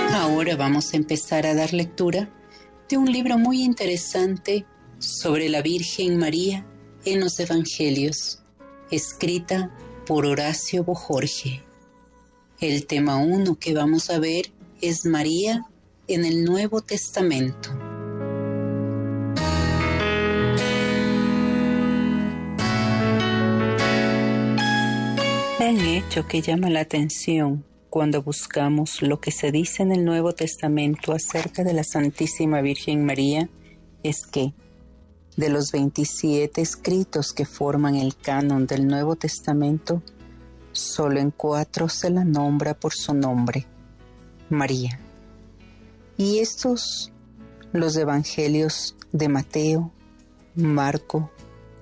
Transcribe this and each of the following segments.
Ahora vamos a empezar a dar lectura de un libro muy interesante sobre la Virgen María en los Evangelios, escrita por Horacio Bojorge. El tema 1 que vamos a ver es María en el Nuevo Testamento. Un hecho que llama la atención cuando buscamos lo que se dice en el Nuevo Testamento acerca de la Santísima Virgen María es que, de los 27 escritos que forman el canon del Nuevo Testamento, solo en 4 se la nombra por su nombre, María. Y estos, los evangelios de Mateo, Marco,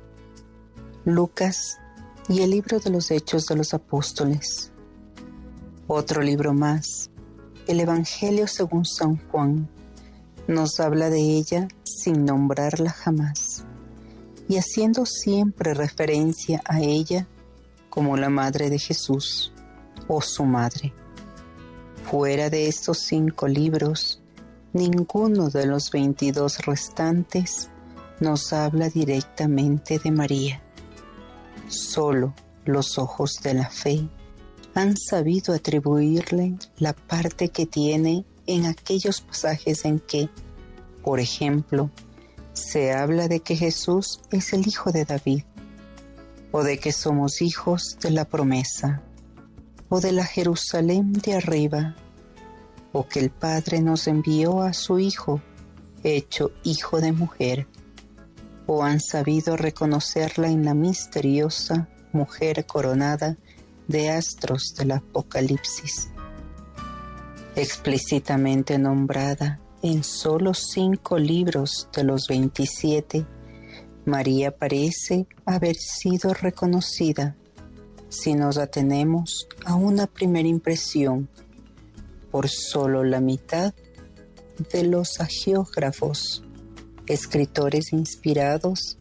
Lucas y el libro de los Hechos de los Apóstoles. Otro libro más, el Evangelio según San Juan, nos habla de ella sin nombrarla jamás, y haciendo siempre referencia a ella como la madre de Jesús o su madre. Fuera de estos 5 libros, ninguno de los 22 restantes nos habla directamente de María. Solo los ojos de la fe han sabido atribuirle la parte que tiene en aquellos pasajes en que, por ejemplo, se habla de que Jesús es el hijo de David, o de que somos hijos de la promesa, o de la Jerusalén de arriba, o que el Padre nos envió a su Hijo, hecho hijo de mujer, o han sabido reconocerla en la misteriosa mujer coronada de astros del Apocalipsis. Explícitamente nombrada en solo 5 libros de los 27, María parece haber sido reconocida, si nos atenemos a una primera impresión, por solo la mitad de los hagiógrafos, escritores inspirados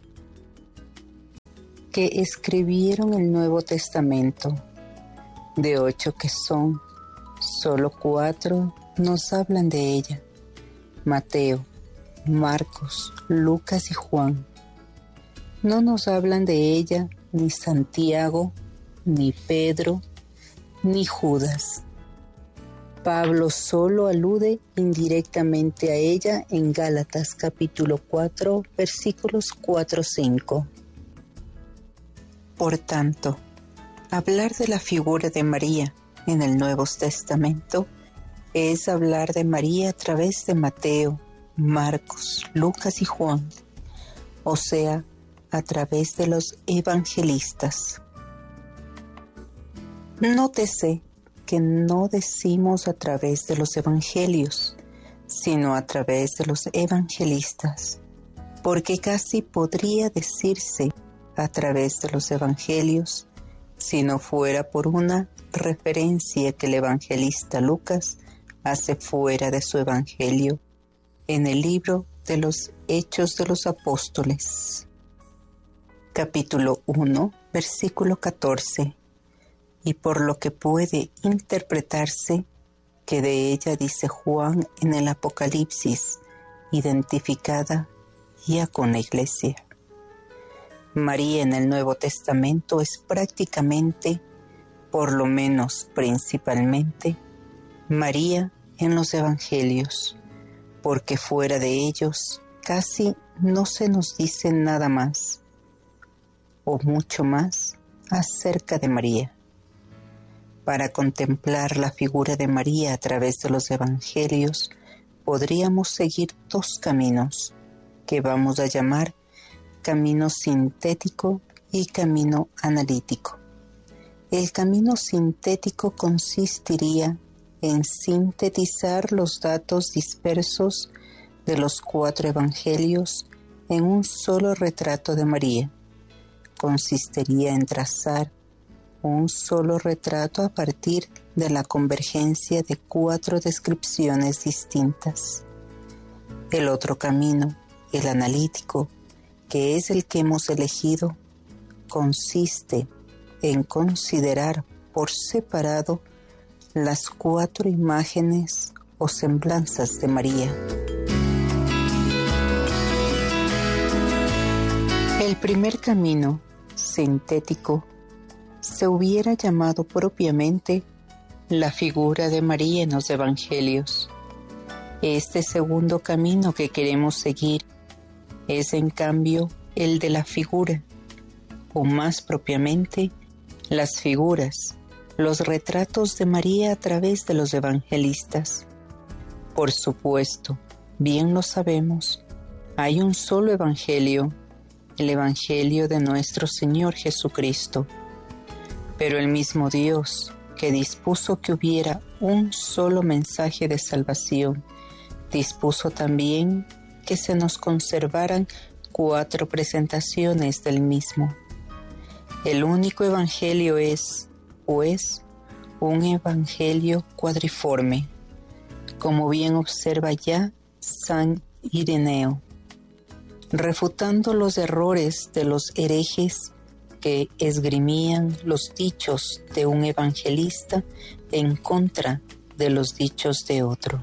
que escribieron el Nuevo Testamento. De 8 que son, solo 4 nos hablan de ella: Mateo, Marcos, Lucas y Juan. No nos hablan de ella ni Santiago, ni Pedro, ni Judas. Pablo solo alude indirectamente a ella en Gálatas capítulo 4, versículos 4-5. Por tanto, hablar de la figura de María en el Nuevo Testamento es hablar de María a través de Mateo, Marcos, Lucas y Juan, o sea, a través de los evangelistas. Nótese que no decimos a través de los evangelios, sino a través de los evangelistas, porque casi podría decirse a través de los evangelios, si no fuera por una referencia que el evangelista Lucas hace fuera de su evangelio en el libro de los Hechos de los Apóstoles. Capítulo 1, versículo 14. Y por lo que puede interpretarse que de ella dice Juan en el Apocalipsis, identificada ya con la Iglesia. María en el Nuevo Testamento es prácticamente, por lo menos principalmente, María en los Evangelios, porque fuera de ellos casi no se nos dice nada más, o mucho más, acerca de María. Para contemplar la figura de María a través de los Evangelios, podríamos seguir 2 caminos, que vamos a llamar camino sintético y camino analítico. El camino sintético consistiría en sintetizar los datos dispersos de los 4 evangelios en un solo retrato de María. Consistiría en trazar un solo retrato a partir de la convergencia de 4 descripciones distintas. El otro camino, el analítico, que es el que hemos elegido, consiste en considerar por separado las 4 imágenes o semblanzas de María. El primer camino, sintético, se hubiera llamado propiamente la figura de María en los Evangelios. Este segundo camino que queremos seguir es, en cambio, el de la figura, o más propiamente, las figuras, los retratos de María a través de los evangelistas. Por supuesto, bien lo sabemos, hay un solo evangelio, el evangelio de nuestro Señor Jesucristo. Pero el mismo Dios, que dispuso que hubiera un solo mensaje de salvación, dispuso también que se nos conservaran 4 presentaciones del mismo. El único evangelio es, pues, un evangelio cuadriforme, como bien observa ya San Ireneo, refutando los errores de los herejes que esgrimían los dichos de un evangelista en contra de los dichos de otro.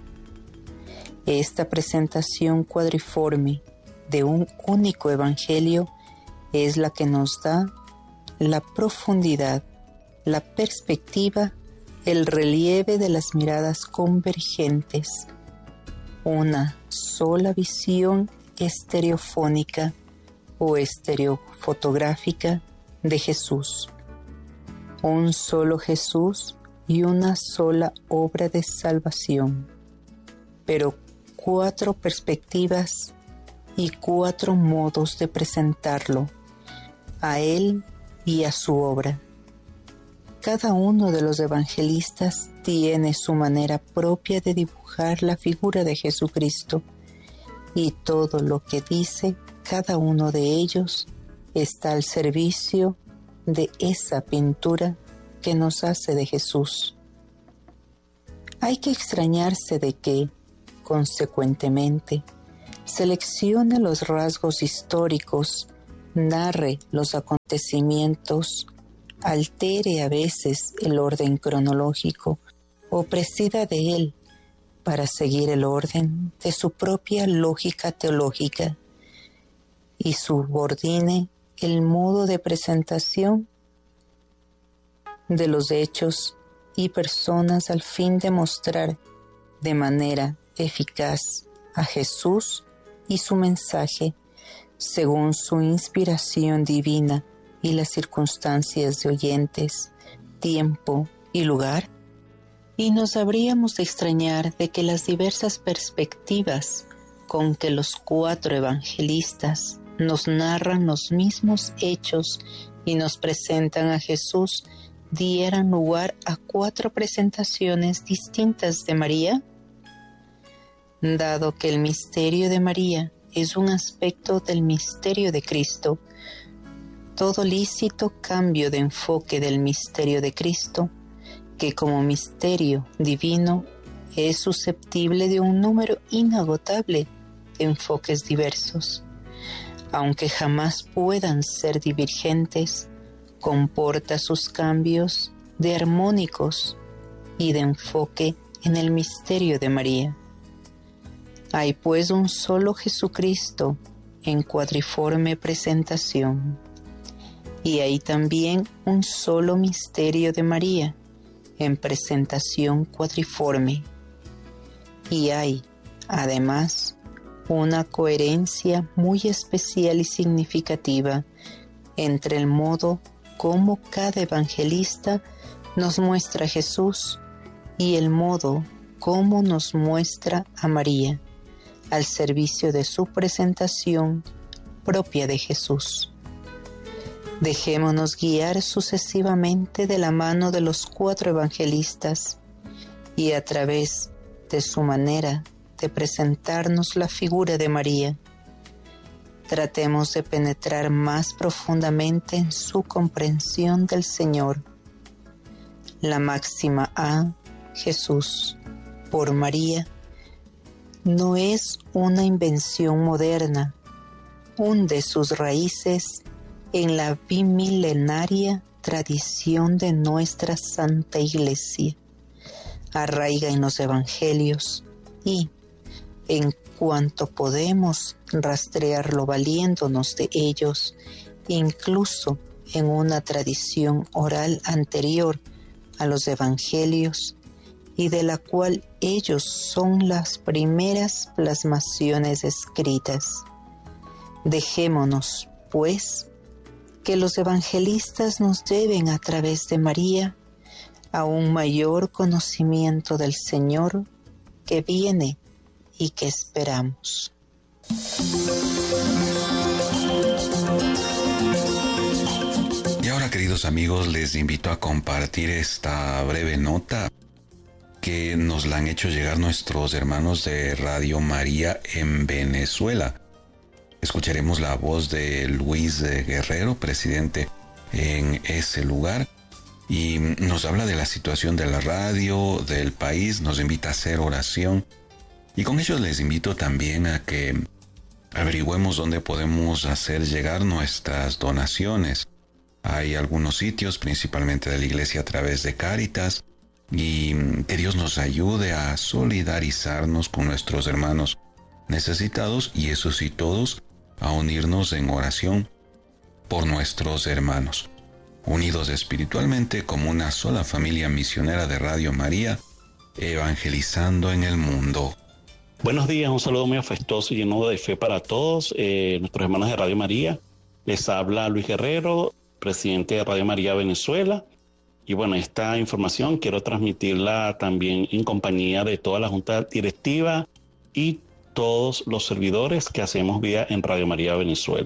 Esta presentación cuadriforme de un único evangelio es la que nos da la profundidad, la perspectiva, el relieve de las miradas convergentes, una sola visión estereofónica o estereofotográfica de Jesús, un solo Jesús y una sola obra de salvación, pero 4 perspectivas y 4 modos de presentarlo, a Él y a su obra. Cada uno de los evangelistas tiene su manera propia de dibujar la figura de Jesucristo, y todo lo que dice cada uno de ellos está al servicio de esa pintura que nos hace de Jesús. Hay que extrañarse de que, consecuentemente, seleccione los rasgos históricos, narre los acontecimientos, altere a veces el orden cronológico o prescida de él para seguir el orden de su propia lógica teológica y subordine el modo de presentación de los hechos y personas al fin de mostrar de manera eficaz a Jesús y su mensaje según su inspiración divina y las circunstancias de oyentes, tiempo y lugar. Y nos habríamos de extrañar de que las diversas perspectivas con que los 4 evangelistas nos narran los mismos hechos y nos presentan a Jesús dieran lugar a 4 presentaciones distintas de María, dado que el misterio de María es un aspecto del misterio de Cristo. Todo lícito cambio de enfoque del misterio de Cristo, que como misterio divino es susceptible de un número inagotable de enfoques diversos, aunque jamás puedan ser divergentes, comporta sus cambios de armónicos y de enfoque en el misterio de María. Hay pues un solo Jesucristo en cuadriforme presentación, y hay también un solo misterio de María en presentación cuadriforme, y hay, además, una coherencia muy especial y significativa entre el modo como cada evangelista nos muestra a Jesús y el modo como nos muestra a María, al servicio de su presentación propia de Jesús. Dejémonos guiar sucesivamente de la mano de los 4 evangelistas y a través de su manera de presentarnos la figura de María, tratemos de penetrar más profundamente en su comprensión del Señor. La máxima a Jesús por María no es una invención moderna, hunde sus raíces en la bimilenaria tradición de nuestra Santa Iglesia, arraiga en los Evangelios, y, en cuanto podemos rastrearlo valiéndonos de ellos, incluso en una tradición oral anterior a los evangelios, y de la cual ellos son las primeras plasmaciones escritas. Dejémonos, pues, que los evangelistas nos lleven a través de María a un mayor conocimiento del Señor que viene y que esperamos. Y ahora, queridos amigos, les invito a compartir esta breve nota que nos la han hecho llegar nuestros hermanos de Radio María en Venezuela. Escucharemos la voz de Luis Guerrero, presidente en ese lugar, y nos habla de la situación de la radio, del país, nos invita a hacer oración, y con ellos les invito también a que averigüemos dónde podemos hacer llegar nuestras donaciones. Hay algunos sitios, principalmente de la iglesia a través de Cáritas, y que Dios nos ayude a solidarizarnos con nuestros hermanos necesitados, y esos y todos a unirnos en oración por nuestros hermanos, unidos espiritualmente como una sola familia misionera de Radio María, evangelizando en el mundo. Buenos días, un saludo muy afectuoso y lleno de fe para todos, nuestros hermanos de Radio María. Les habla Luis Guerrero, presidente de Radio María Venezuela. Y bueno, esta información quiero transmitirla también en compañía de toda la Junta Directiva y todos los servidores que hacemos vida en Radio María Venezuela.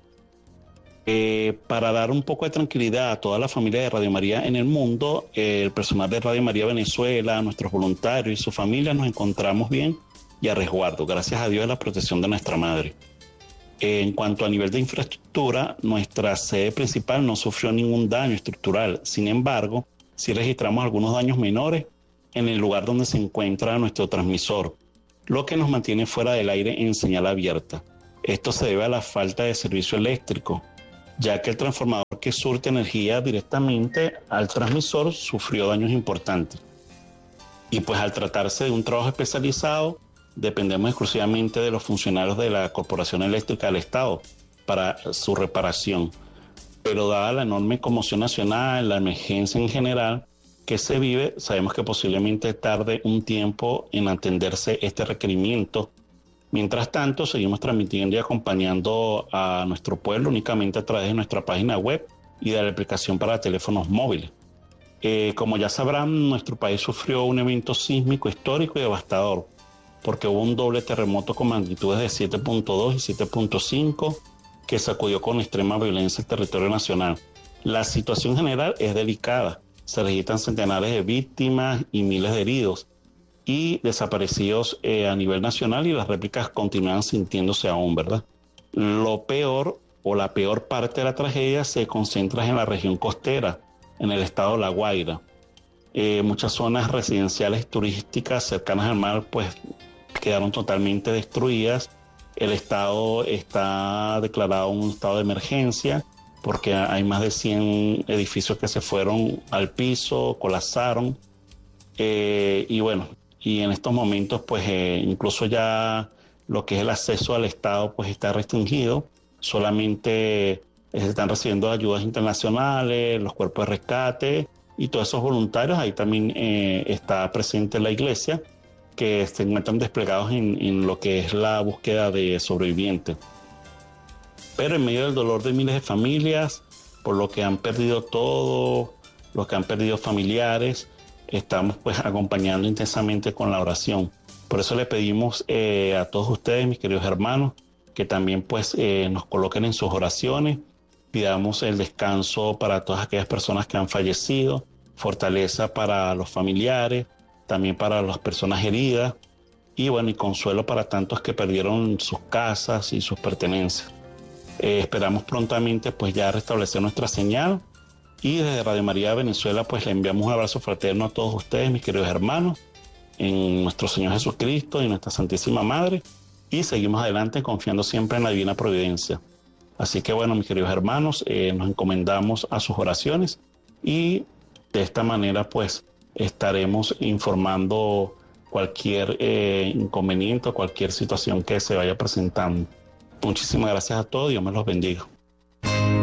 Para dar un poco de tranquilidad a toda la familia de Radio María en el mundo, el personal de Radio María Venezuela, nuestros voluntarios y su familia nos encontramos bien y a resguardo, gracias a Dios, de la protección de nuestra Madre. En cuanto a nivel de infraestructura, nuestra sede principal no sufrió ningún daño estructural. Sin embargo, sí registramos algunos daños menores en el lugar donde se encuentra nuestro transmisor, lo que nos mantiene fuera del aire en señal abierta. Esto se debe a la falta de servicio eléctrico, ya que el transformador que surte energía directamente al transmisor sufrió daños importantes. Y pues al tratarse de un trabajo especializado, dependemos exclusivamente de los funcionarios de la Corporación Eléctrica del Estado para su reparación. Pero dada la enorme conmoción nacional, la emergencia en general que se vive, sabemos que posiblemente tarde un tiempo en atenderse este requerimiento. Mientras tanto, seguimos transmitiendo y acompañando a nuestro pueblo únicamente a través de nuestra página web y de la aplicación para teléfonos móviles. Como ya sabrán, nuestro país sufrió un evento sísmico histórico y devastador, porque hubo un doble terremoto con magnitudes de 7.2 y 7.5 que sacudió con extrema violencia el territorio nacional. La situación general es delicada. Se registran centenares de víctimas y miles de heridos y desaparecidos a nivel nacional, y las réplicas continúan sintiéndose aún, ¿verdad? Lo peor o la peor parte de la tragedia se concentra en la región costera, en el estado de La Guaira. Muchas zonas residenciales turísticas cercanas al mar pues quedaron totalmente destruidas. El estado está declarado un estado de emergencia porque hay más de 100 edificios que se fueron al piso, colapsaron. Y bueno, y en estos momentos pues incluso ya lo que es el acceso al estado pues está restringido. Solamente se están recibiendo ayudas internacionales, los cuerpos de rescate y todos esos voluntarios. Ahí también está presente la iglesia, que se encuentran desplegados en lo que es la búsqueda de sobrevivientes. Pero en medio del dolor de miles de familias, por lo que han perdido todo, los que han perdido familiares, estamos pues acompañando intensamente con la oración. Por eso le pedimos a todos ustedes, mis queridos hermanos, que también pues nos coloquen en sus oraciones. Pidamos el descanso para todas aquellas personas que han fallecido, fortaleza para los familiares, también para las personas heridas, y bueno, y consuelo para tantos que perdieron sus casas y sus pertenencias. Esperamos prontamente pues ya restablecer nuestra señal, y desde Radio María Venezuela pues le enviamos un abrazo fraterno a todos ustedes, mis queridos hermanos, en nuestro Señor Jesucristo y nuestra Santísima Madre, y seguimos adelante confiando siempre en la divina providencia. Así que bueno, mis queridos hermanos, nos encomendamos a sus oraciones, y de esta manera pues estaremos informando cualquier inconveniente o cualquier situación que se vaya presentando. Muchísimas gracias a todos, Dios me los bendiga.